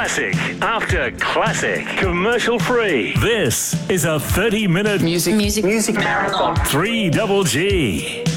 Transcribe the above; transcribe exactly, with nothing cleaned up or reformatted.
Classic after classic, commercial free. This is a thirty minute Music, music, music marathon. three double G.